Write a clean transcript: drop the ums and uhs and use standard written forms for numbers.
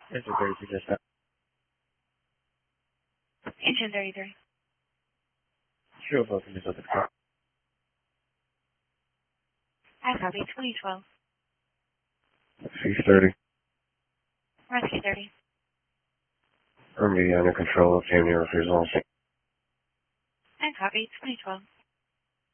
Engine 33, just that. Engine 33. Sure, welcome to the car. I copy 2012. 630. Rescue 30. Remedy under control, obtain your refusal. I copy 2012.